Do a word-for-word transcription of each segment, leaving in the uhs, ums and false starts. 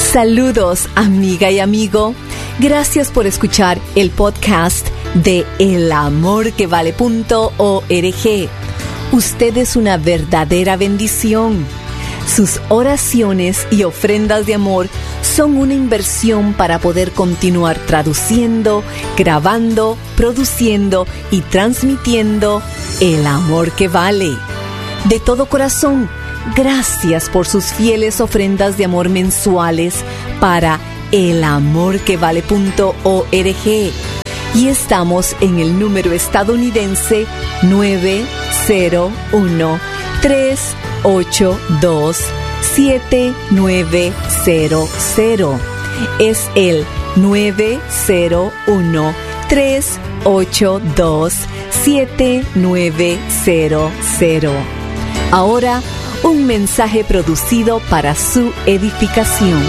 Saludos, amiga y amigo. Gracias por escuchar el podcast de el amor que vale punto org. Usted es una verdadera bendición. Sus oraciones y ofrendas de amor son una inversión para poder continuar traduciendo, grabando, produciendo y transmitiendo el amor que vale. De todo corazón, gracias por sus fieles ofrendas de amor mensuales para el amor que vale punto org. Y estamos en el número estadounidense nueve cero uno, tres ocho dos, siete nueve cero cero. Es el nueve cero uno, tres ocho dos, siete nueve cero cero. Ahora, un mensaje producido para su edificación.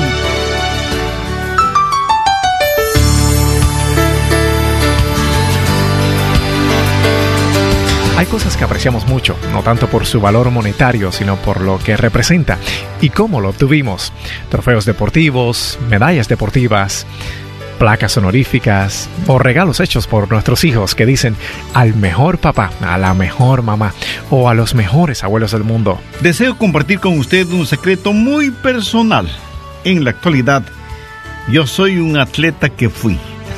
Hay cosas que apreciamos mucho, no tanto por su valor monetario, sino por lo que representa y cómo lo obtuvimos. Trofeos deportivos, medallas deportivas, placas honoríficas o regalos hechos por nuestros hijos que dicen al mejor papá, a la mejor mamá o a los mejores abuelos del mundo. Deseo compartir con usted un secreto muy personal. En la actualidad, yo soy un atleta que fui.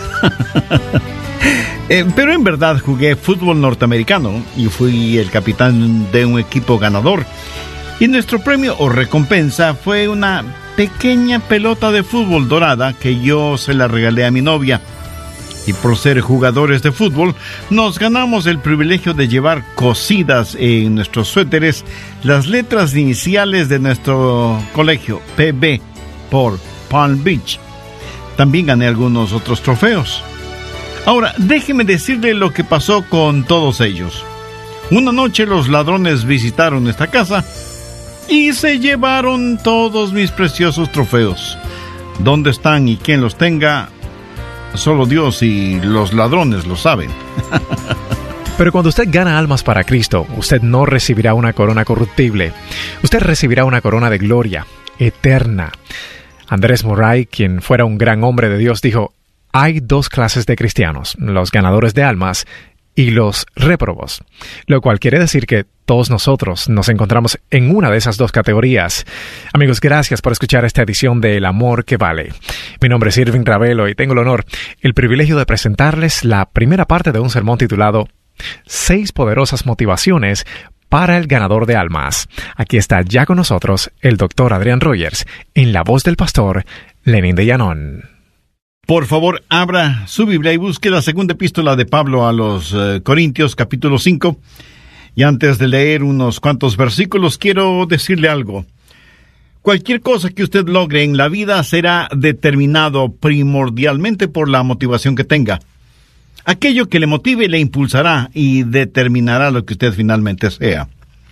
eh, pero en verdad jugué fútbol norteamericano y fui el capitán de un equipo ganador. Y nuestro premio o recompensa fue una pequeña pelota de fútbol dorada que yo se la regalé a mi novia. Y por ser jugadores de fútbol, nos ganamos el privilegio de llevar cosidas en nuestros suéteres las letras iniciales de nuestro colegio, P B, por Palm Beach. También gané algunos otros trofeos. Ahora, déjeme decirle lo que pasó con todos ellos. Una noche los ladrones visitaron esta casa y se llevaron todos mis preciosos trofeos. ¿Dónde están y quién los tenga? Solo Dios y los ladrones lo saben. Pero cuando usted gana almas para Cristo, usted no recibirá una corona corruptible. Usted recibirá una corona de gloria eterna. Andrés Murray, quien fuera un gran hombre de Dios, dijo: hay dos clases de cristianos, los ganadores de almas y los réprobos, lo cual quiere decir que todos nosotros nos encontramos en una de esas dos categorías. Amigos, gracias por escuchar esta edición de El Amor que Vale. Mi nombre es Irving Ravelo y tengo el honor, el privilegio de presentarles la primera parte de un sermón titulado Seis poderosas motivaciones para el ganador de almas. Aquí está ya con nosotros el doctor Adrián Rogers, en la voz del pastor Lenín de Llanón. Por favor, abra su Biblia y busque la segunda epístola de Pablo a los uh, Corintios, capítulo cinco. Y antes de leer unos cuantos versículos, quiero decirle algo. Cualquier cosa que usted logre en la vida será determinado primordialmente por la motivación que tenga. Aquello que le motive le impulsará y determinará lo que usted finalmente sea.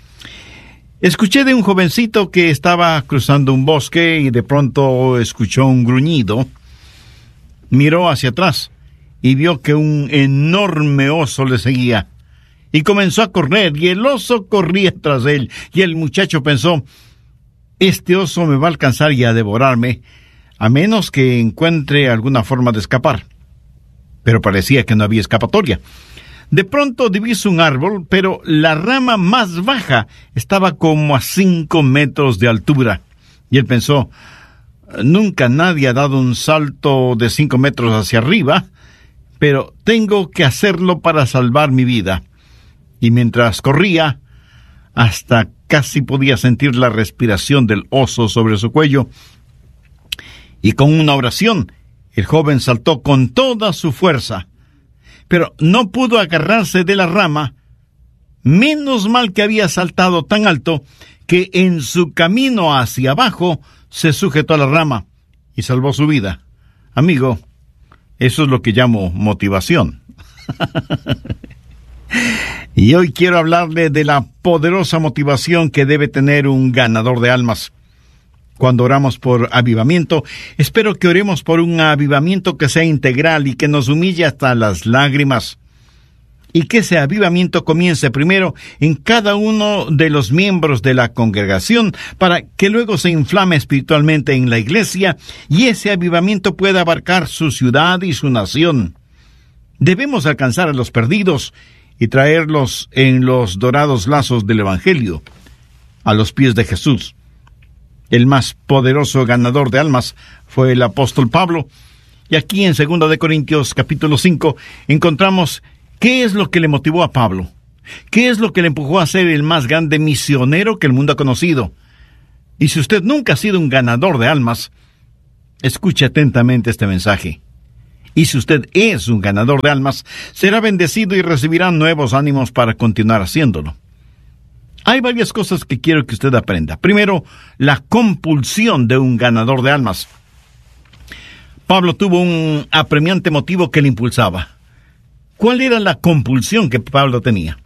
Escuché de un jovencito que estaba cruzando un bosque y de pronto escuchó un gruñido. Miró hacia atrás y vio que un enorme oso le seguía. Y comenzó a correr, y el oso corría tras él. Y el muchacho pensó: este oso me va a alcanzar y a devorarme, a menos que encuentre alguna forma de escapar. Pero parecía que no había escapatoria. De pronto divisó un árbol, pero la rama más baja estaba como a cinco metros de altura. Y él pensó: nunca nadie ha dado un salto de cinco metros hacia arriba, pero tengo que hacerlo para salvar mi vida. Y mientras corría, hasta casi podía sentir la respiración del oso sobre su cuello. Y con una oración, el joven saltó con toda su fuerza, pero no pudo agarrarse de la rama. Menos mal que había saltado tan alto que en su camino hacia abajo se sujetó a la rama y salvó su vida. Amigo, eso es lo que llamo motivación. Y hoy quiero hablarle de la poderosa motivación que debe tener un ganador de almas. Cuando oramos por avivamiento, espero que oremos por un avivamiento que sea integral y que nos humille hasta las lágrimas. y que ese avivamiento comience primero en cada uno de los miembros de la congregación para que luego se inflame espiritualmente en la iglesia y ese avivamiento pueda abarcar su ciudad y su nación. Debemos alcanzar a los perdidos y traerlos en los dorados lazos del Evangelio, a los pies de Jesús. El más poderoso ganador de almas fue el apóstol Pablo, y aquí en segunda de Corintios capítulo cinco encontramos qué es lo que le motivó a Pablo, qué es lo que le empujó a ser el más grande misionero que el mundo ha conocido. Y si usted nunca ha sido un ganador de almas, escuche atentamente este mensaje. Y si usted es un ganador de almas, será bendecido y recibirá nuevos ánimos para continuar haciéndolo. Hay varias cosas que quiero que usted aprenda. Primero, la compulsión de un ganador de almas. Pablo tuvo un apremiante motivo que le impulsaba. ¿Cuál era la compulsión que Pablo tenía?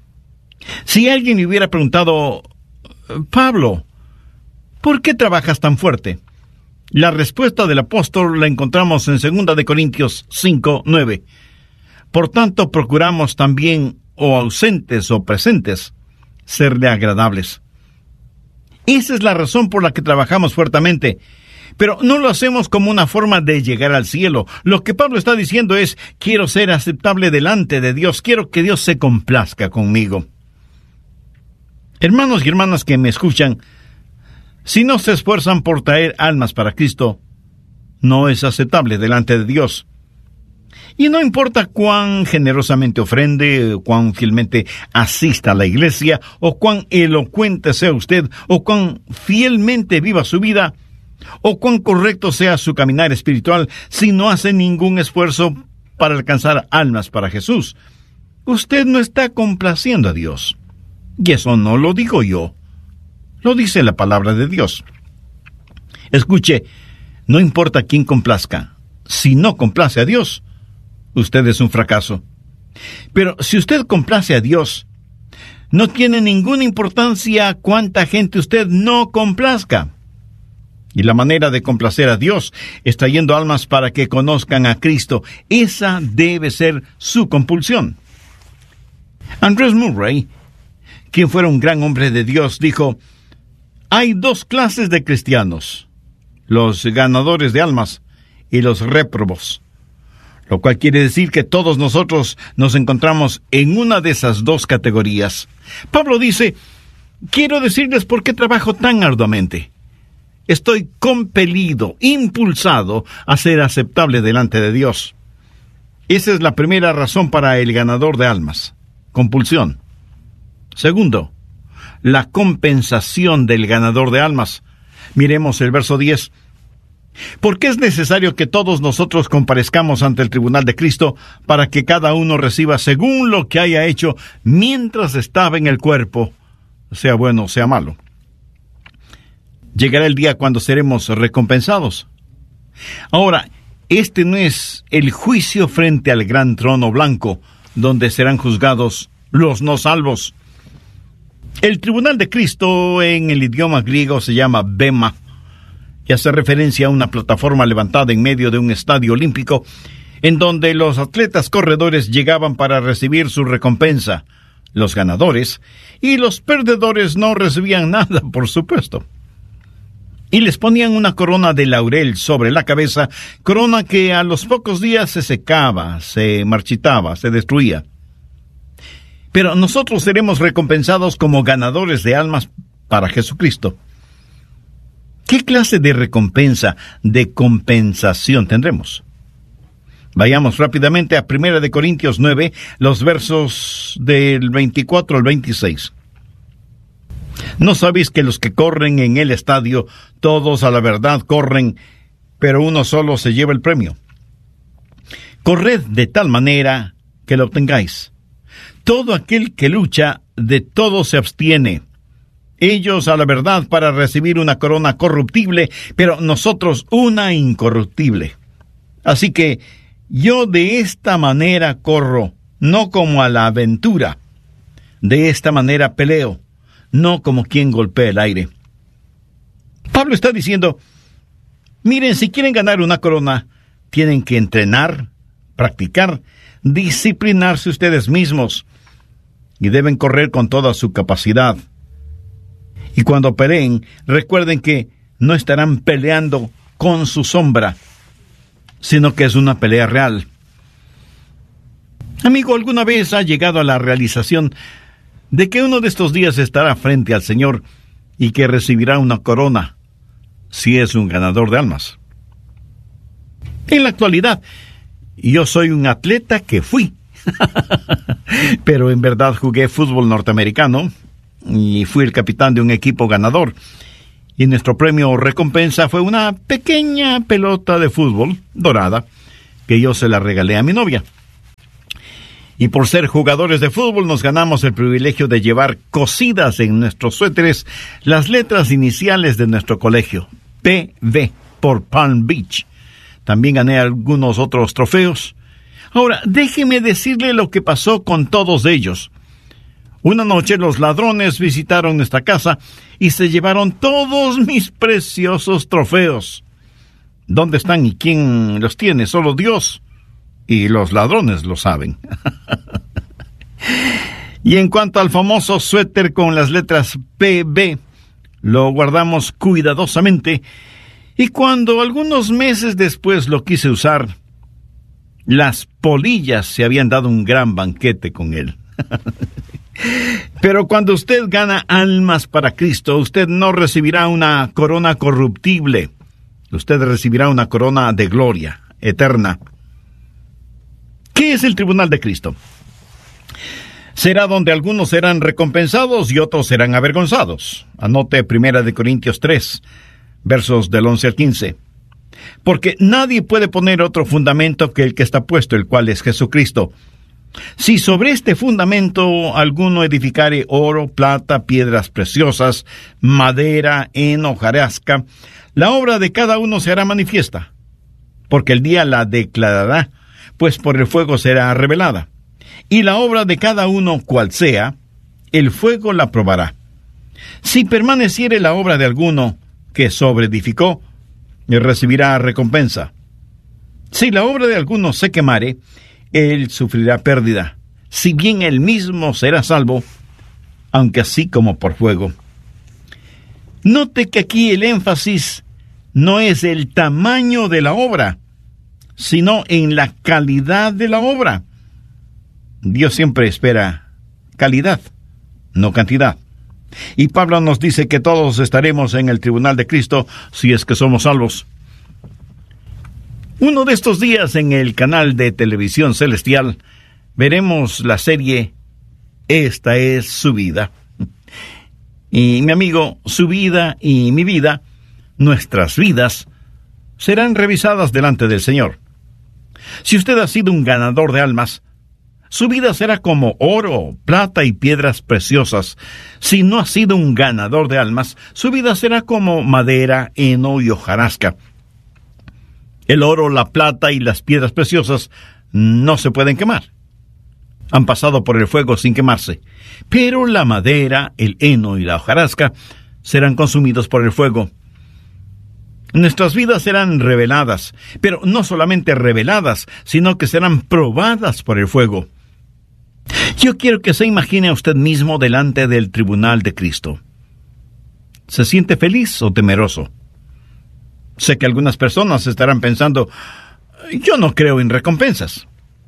Si alguien le hubiera preguntado, Pablo, ¿por qué trabajas tan fuerte? La respuesta del apóstol la encontramos en segunda de Corintios cinco, nueve. Por tanto, procuramos también, o ausentes o presentes, serle agradables. Esa es la razón por la que trabajamos fuertemente, pero no lo hacemos como una forma de llegar al cielo. Lo que Pablo está diciendo es, quiero ser aceptable delante de Dios, quiero que Dios se complazca conmigo. Hermanos y hermanas que me escuchan, si no se esfuerzan por traer almas para Cristo, no es aceptable delante de Dios. Y no importa cuán generosamente ofrende, cuán fielmente asista a la iglesia, o cuán elocuente sea usted, o cuán fielmente viva su vida, o cuán correcto sea su caminar espiritual, si no hace ningún esfuerzo para alcanzar almas para Jesús, usted no está complaciendo a Dios. Y eso no lo digo yo, lo dice la palabra de Dios. Escuche, no importa quién complazca, si no complace a Dios, usted es un fracaso. Pero si usted complace a Dios, no tiene ninguna importancia cuánta gente usted no complazca. Y la manera de complacer a Dios es trayendo almas para que conozcan a Cristo. Esa debe ser su compulsión. Andrés Murray, quien fuera un gran hombre de Dios, dijo, hay dos clases de cristianos, los ganadores de almas y los réprobos. Lo cual quiere decir que todos nosotros nos encontramos en una de esas dos categorías. Pablo dice, quiero decirles por qué trabajo tan arduamente. Estoy compelido, impulsado a ser aceptable delante de Dios. Esa es la primera razón para el ganador de almas, compulsión. Segundo, la compensación del ganador de almas. Miremos el verso diez. Porque es necesario que todos nosotros comparezcamos ante el tribunal de Cristo para que cada uno reciba según lo que haya hecho mientras estaba en el cuerpo, sea bueno o sea malo. Llegará el día cuando seremos recompensados. Ahora, este no es el juicio frente al gran trono blanco, donde serán juzgados los no salvos. El tribunal de Cristo en el idioma griego se llama bema, y hace referencia a una plataforma levantada en medio de un estadio olímpico, en donde los atletas corredores llegaban para recibir su recompensa, los ganadores, y los perdedores no recibían nada, por supuesto. Y les ponían una corona de laurel sobre la cabeza, corona que a los pocos días se secaba, se marchitaba, se destruía. Pero nosotros seremos recompensados como ganadores de almas para Jesucristo. ¿Qué clase de recompensa, de compensación tendremos? Vayamos rápidamente a primera de Corintios nueve, los versos del veinticuatro al veintiséis. ¿No sabéis que los que corren en el estadio, todos a la verdad corren, pero uno solo se lleva el premio? Corred de tal manera que lo obtengáis. Todo aquel que lucha, de todo se abstiene. Ellos a la verdad para recibir una corona corruptible, pero nosotros una incorruptible. Así que yo de esta manera corro, no como a la aventura. De esta manera peleo, no como quien golpea el aire. Pablo está diciendo, miren, si quieren ganar una corona, tienen que entrenar, practicar, disciplinarse ustedes mismos y deben correr con toda su capacidad. Y cuando peleen, recuerden que no estarán peleando con su sombra, sino que es una pelea real. Amigo, ¿alguna vez ha llegado a la realización de que uno de estos días estará frente al Señor y que recibirá una corona si es un ganador de almas? En la actualidad, yo soy un atleta que fui, pero en verdad jugué fútbol norteamericano y fui el capitán de un equipo ganador. Y nuestro premio o recompensa fue una pequeña pelota de fútbol dorada que yo se la regalé a mi novia. Y por ser jugadores de fútbol nos ganamos el privilegio de llevar cosidas en nuestros suéteres las letras iniciales de nuestro colegio, P V, por Palm Beach. También gané algunos otros trofeos. Ahora, déjeme decirle lo que pasó con todos ellos. Una noche los ladrones visitaron nuestra casa y se llevaron todos mis preciosos trofeos. ¿Dónde están y quién los tiene? Solo Dios. Y los ladrones lo saben. Y en cuanto al famoso suéter con las letras P B, lo guardamos cuidadosamente. Y cuando algunos meses después lo quise usar, las polillas se habían dado un gran banquete con él. Pero cuando usted gana almas para Cristo, usted no recibirá una corona corruptible. Usted recibirá una corona de gloria eterna. ¿Qué es el tribunal de Cristo? Será donde algunos serán recompensados y otros serán avergonzados. Anote Primera de Corintios tres, versos del once al quince. Porque nadie puede poner otro fundamento que el que está puesto, el cual es Jesucristo. Si sobre este fundamento alguno edificare oro, plata, piedras preciosas, madera, heno, hojarasca, la obra de cada uno se hará manifiesta, porque el día la declarará, pues por el fuego será revelada. Y la obra de cada uno, cual sea, el fuego la probará. Si permaneciere la obra de alguno que sobreedificó, recibirá recompensa. Si la obra de alguno se quemare, él sufrirá pérdida, si bien él mismo será salvo, aunque así como por fuego. Note que aquí el énfasis no es el tamaño de la obra, sino en la calidad de la obra. Dios siempre espera calidad, no cantidad. Y Pablo nos dice que todos estaremos en el tribunal de Cristo si es que somos salvos. Uno de estos días en el canal de televisión celestial veremos la serie Esta es su vida. Y mi amigo, su vida y mi vida, nuestras vidas, serán revisadas delante del Señor. Si usted ha sido un ganador de almas, su vida será como oro, plata y piedras preciosas. Si no ha sido un ganador de almas, su vida será como madera, heno y hojarasca. El oro, la plata y las piedras preciosas no se pueden quemar. Han pasado por el fuego sin quemarse. Pero la madera, el heno y la hojarasca serán consumidos por el fuego. Nuestras vidas serán reveladas, pero no solamente reveladas, sino que serán probadas por el fuego. Yo quiero que se imagine a usted mismo delante del tribunal de Cristo. ¿Se siente feliz o temeroso? Sé que algunas personas estarán pensando, yo no creo en recompensas.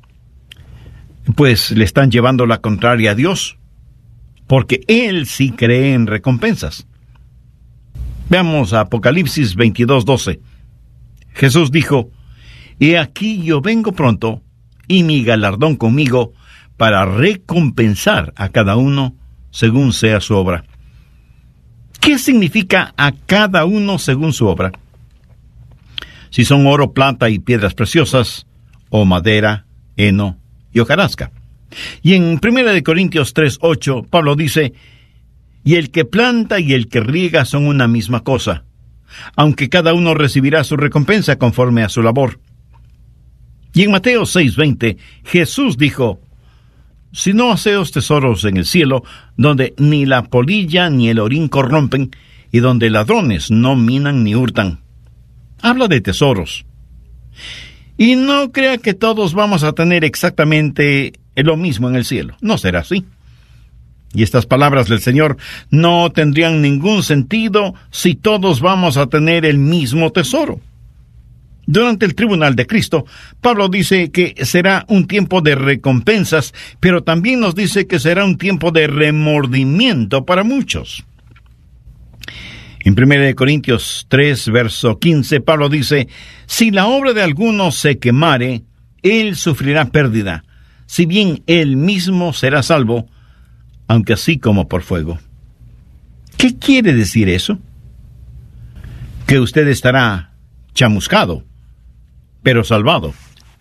Pues le están llevando la contraria a Dios, porque Él sí cree en recompensas. Veamos a Apocalipsis veintidós doce. Jesús dijo, He aquí yo vengo pronto, y mi galardón conmigo, para recompensar a cada uno según sea su obra. ¿Qué significa a cada uno según su obra? Si son oro, plata y piedras preciosas, o madera, heno y hojarasca. Y en Primera de Corintios tres ocho, Pablo dice, y el que planta y el que riega son una misma cosa, aunque cada uno recibirá su recompensa conforme a su labor. Y en Mateo seis veinte, Jesús dijo, si no haceos tesoros en el cielo, donde ni la polilla ni el orín corrompen, y donde ladrones no minan ni hurtan. Habla de tesoros. Y no crea que todos vamos a tener exactamente lo mismo en el cielo. No será así. Y estas palabras del Señor no tendrían ningún sentido si todos vamos a tener el mismo tesoro. Durante el tribunal de Cristo, Pablo dice que será un tiempo de recompensas, pero también nos dice que será un tiempo de remordimiento para muchos. En primera de Corintios tres, verso quince, Pablo dice: si la obra de alguno se quemare, él sufrirá pérdida, si bien él mismo será salvo, aunque así como por fuego. ¿Qué quiere decir eso? Que usted estará chamuscado, pero salvado.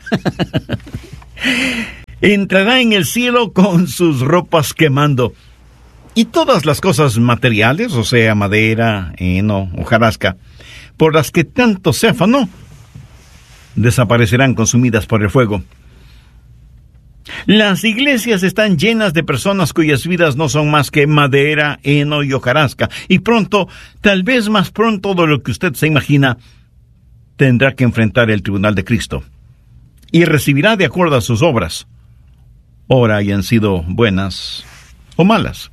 Entrará en el cielo con sus ropas quemando. Y todas las cosas materiales, o sea, madera, heno, hojarasca, por las que tanto se afanó, desaparecerán consumidas por el fuego. Las iglesias están llenas de personas cuyas vidas no son más que madera, heno y hojarasca, y pronto, tal vez más pronto de lo que usted se imagina, tendrá que enfrentar el tribunal de Cristo, y recibirá de acuerdo a sus obras, ora hayan sido buenas o malas.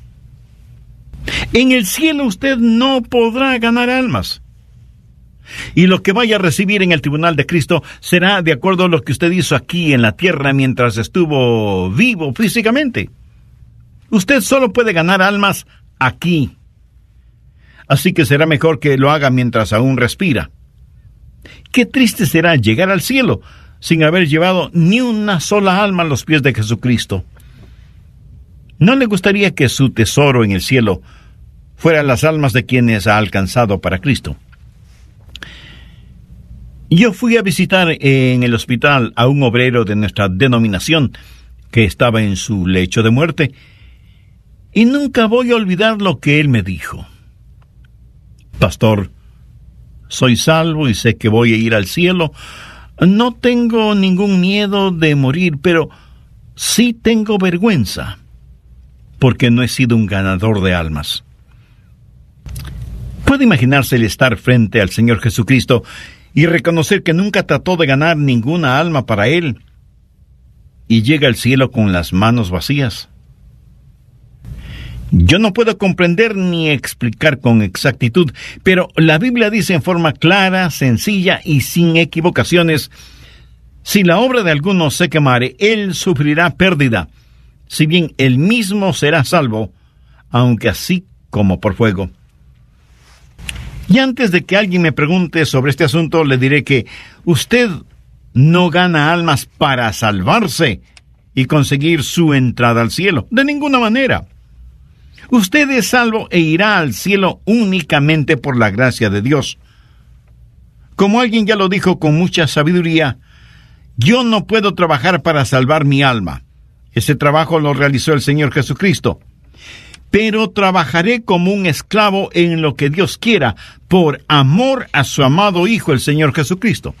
En el cielo usted no podrá ganar almas. Y lo que vaya a recibir en el tribunal de Cristo será de acuerdo a lo que usted hizo aquí en la tierra mientras estuvo vivo físicamente. Usted solo puede ganar almas aquí. Así que será mejor que lo haga mientras aún respira. Qué triste será llegar al cielo sin haber llevado ni una sola alma a los pies de Jesucristo. ¿No le gustaría que su tesoro en el cielo fueran las almas de quienes ha alcanzado para Cristo? Yo fui a visitar en el hospital a un obrero de nuestra denominación que estaba en su lecho de muerte, y nunca voy a olvidar lo que él me dijo. Pastor, soy salvo y sé que voy a ir al cielo. No tengo ningún miedo de morir, pero sí tengo vergüenza, porque no he sido un ganador de almas. ¿Puede imaginarse el estar frente al Señor Jesucristo y reconocer que nunca trató de ganar ninguna alma para Él, y llega al cielo con las manos vacías? Yo no puedo comprender ni explicar con exactitud, pero la Biblia dice en forma clara, sencilla y sin equivocaciones: si la obra de alguno se quemare, él sufrirá pérdida, si bien él mismo será salvo, aunque así como por fuego. Y antes de que alguien me pregunte sobre este asunto, le diré que usted no gana almas para salvarse y conseguir su entrada al cielo, de ninguna manera. Usted es salvo e irá al cielo únicamente por la gracia de Dios. Como alguien ya lo dijo con mucha sabiduría, yo no puedo trabajar para salvar mi alma. Ese trabajo lo realizó el Señor Jesucristo. Pero trabajaré como un esclavo en lo que Dios quiera, por amor a su amado Hijo, el Señor Jesucristo.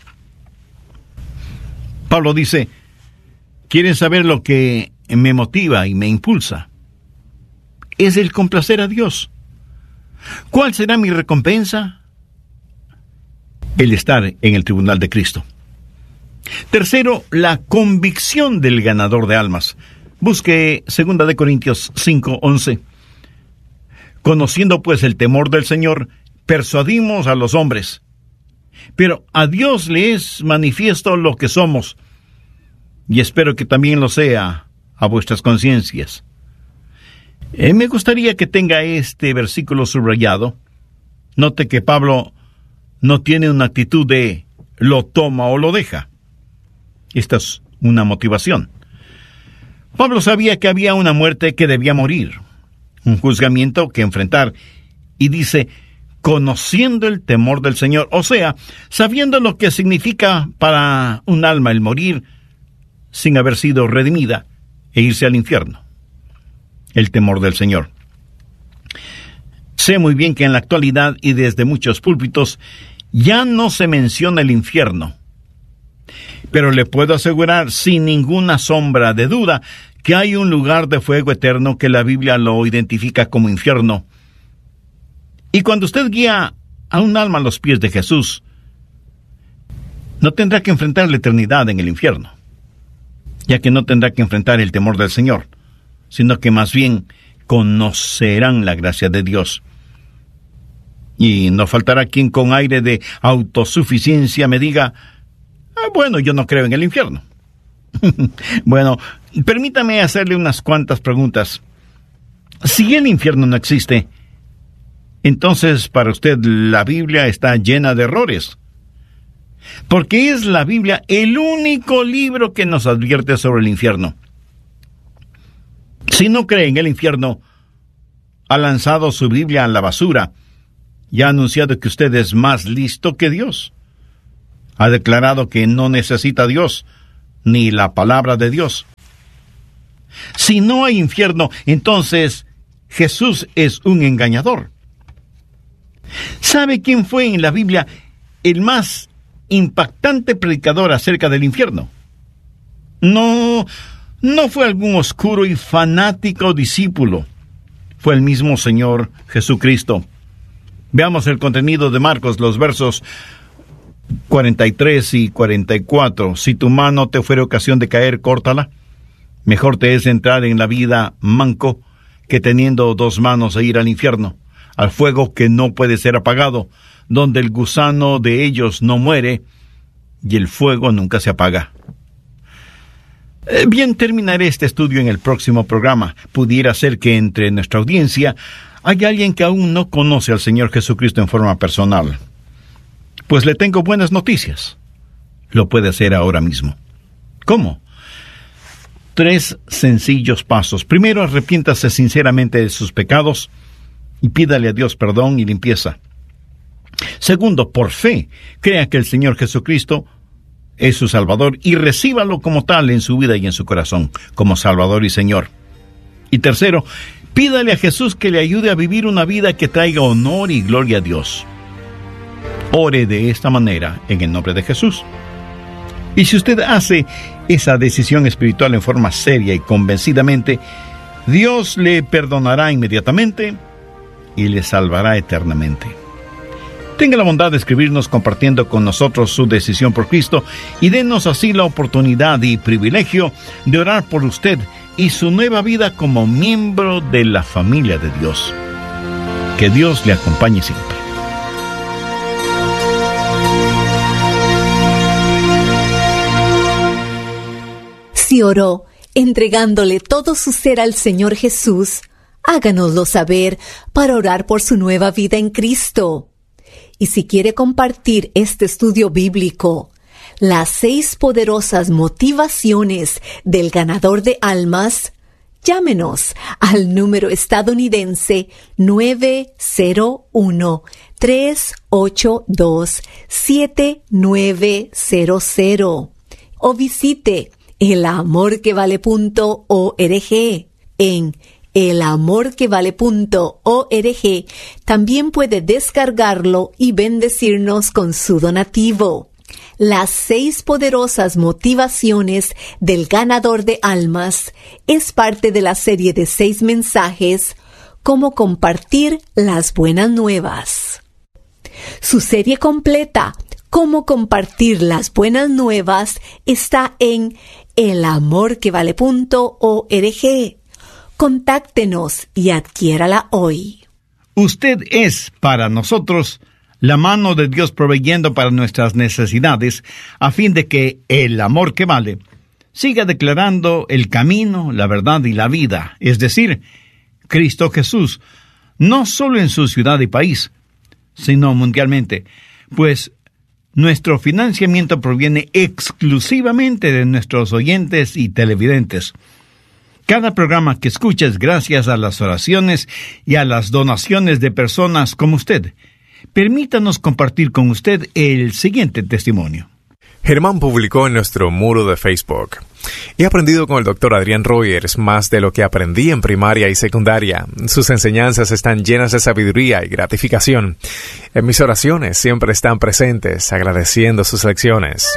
Pablo dice: ¿quieren saber lo que me motiva y me impulsa? Es el complacer a Dios. ¿Cuál será mi recompensa? El estar en el tribunal de Cristo. Tercero, la convicción del ganador de almas. Busque segunda de Corintios cinco, once. Conociendo pues el temor del Señor, persuadimos a los hombres, pero a Dios le es manifiesto lo que somos, y espero que también lo sea a vuestras conciencias. Eh, me gustaría que tenga este versículo subrayado. Note que Pablo no tiene una actitud de lo toma o lo deja. Esta es una motivación. Pablo sabía que había una muerte que debía morir, un juzgamiento que enfrentar, y dice, conociendo el temor del Señor, o sea, sabiendo lo que significa para un alma el morir sin haber sido redimida e irse al infierno. El temor del Señor. Sé muy bien que en la actualidad y desde muchos púlpitos ya no se menciona el infierno, pero le puedo asegurar sin ninguna sombra de duda que hay un lugar de fuego eterno que la Biblia lo identifica como infierno. Y cuando usted guía a un alma a los pies de Jesús, no tendrá que enfrentar la eternidad en el infierno, ya que no tendrá que enfrentar el temor del Señor, sino que más bien conocerán la gracia de Dios. Y no faltará quien con aire de autosuficiencia me diga, ah, bueno, yo no creo en el infierno. Bueno, permítame hacerle unas cuantas preguntas. Si el infierno no existe, entonces para usted la Biblia está llena de errores, porque es la Biblia el único libro que nos advierte sobre el infierno. Si no cree en el infierno, ha lanzado su Biblia a la basura y ha anunciado que usted es más listo que Dios. Ha declarado que no necesita a Dios ni la palabra de Dios. Si no hay infierno, entonces Jesús es un engañador. ¿Sabe quién fue en la Biblia el más impactante predicador acerca del infierno? No, no fue algún oscuro y fanático discípulo. Fue el mismo Señor Jesucristo. Veamos el contenido de Marcos, los versos cuarenta y tres y cuarenta y cuatro. Si tu mano te fuere ocasión de caer, córtala. Mejor te es entrar en la vida manco que teniendo dos manos e ir al infierno, al fuego que no puede ser apagado, donde el gusano de ellos no muere y el fuego nunca se apaga. Eh, bien, terminaré este estudio en el próximo programa. Pudiera ser que entre nuestra audiencia haya alguien que aún no conoce al Señor Jesucristo en forma personal. Pues le tengo buenas noticias. Lo puede hacer ahora mismo. ¿Cómo? Tres sencillos pasos. Primero, arrepiéntase sinceramente de sus pecados y pídale a Dios perdón y limpieza. Segundo, por fe, crea que el Señor Jesucristo es su Salvador y recíbalo como tal en su vida y en su corazón, como Salvador y Señor. Y tercero, pídale a Jesús que le ayude a vivir una vida que traiga honor y gloria a Dios. Ore de esta manera en el nombre de Jesús. Y si usted hace esa decisión espiritual en forma seria y convencidamente, Dios le perdonará inmediatamente y le salvará eternamente. Tenga la bondad de escribirnos compartiendo con nosotros su decisión por Cristo y denos así la oportunidad y privilegio de orar por usted y su nueva vida como miembro de la familia de Dios. Que Dios le acompañe siempre. Si oró entregándole todo su ser al Señor Jesús, háganoslo saber para orar por su nueva vida en Cristo. Y si quiere compartir este estudio bíblico, las seis poderosas motivaciones del ganador de almas, llámenos al número estadounidense nueve cero uno, tres ocho dos, siete nueve cero cero o visite el amor que vale punto org. En el amor que vale punto org también puede descargarlo y bendecirnos con su donativo. Las seis poderosas motivaciones del ganador de almas es parte de la serie de seis mensajes Cómo compartir las buenas nuevas. Su serie completa Cómo compartir las buenas nuevas está en el amor que vale punto org. Contáctenos y adquiérala hoy. Usted es para nosotros la mano de Dios proveyendo para nuestras necesidades, a fin de que el amor que vale siga declarando el camino, la verdad y la vida, es decir, Cristo Jesús, no solo en su ciudad y país, sino mundialmente, pues nuestro financiamiento proviene exclusivamente de nuestros oyentes y televidentes. Cada programa que escucha es gracias a las oraciones y a las donaciones de personas como usted. Permítanos compartir con usted el siguiente testimonio. Germán publicó en nuestro muro de Facebook: he aprendido con el doctor Adrián Rogers más de lo que aprendí en primaria y secundaria. Sus enseñanzas están llenas de sabiduría y gratificación. En mis oraciones siempre están presentes, agradeciendo sus lecciones.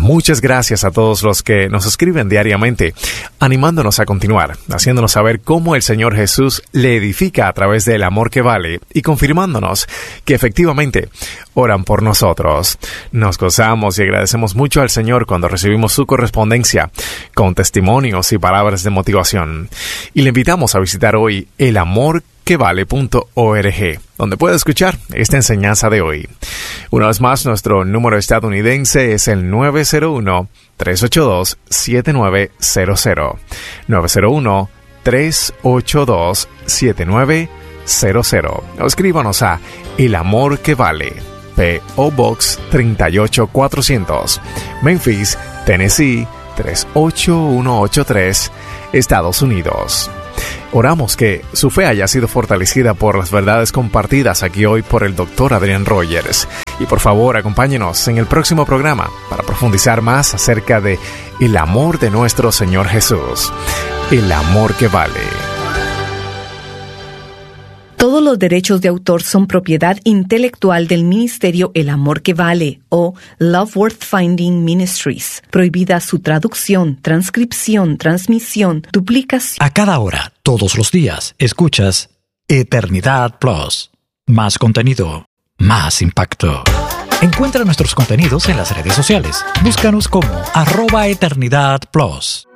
Muchas gracias a todos los que nos escriben diariamente, animándonos a continuar, haciéndonos saber cómo el Señor Jesús le edifica a través del amor que vale y confirmándonos que efectivamente oran por nosotros. Nos gozamos y agradecemos mucho al Señor cuando recibimos su correspondencia con testimonios y palabras de motivación. Y le invitamos a visitar hoy el amor que vale punto org, donde puede escuchar esta enseñanza de hoy. Una vez más, nuestro número estadounidense es el nueve cero uno, tres ocho dos, siete nueve cero cero. nueve cero uno, tres ocho dos, siete nueve cero cero. O escríbanos a El Amor que Vale, P O Box treinta y ocho cuatrocientos, Memphis, Tennessee tres ocho uno ocho tres, Estados Unidos. Oramos que su fe haya sido fortalecida por las verdades compartidas aquí hoy por el doctor Adrian Rogers. Y por favor, acompáñenos en el próximo programa para profundizar más acerca de el amor de nuestro Señor Jesús, el amor que vale. Todos los derechos de autor son propiedad intelectual del Ministerio El Amor que Vale o Love Worth Finding Ministries. Prohibida su traducción, transcripción, transmisión, duplicación. A cada hora, todos los días, escuchas Eternidad Plus. Más contenido, más impacto. Encuentra nuestros contenidos en las redes sociales. Búscanos como arroba Eternidad Plus.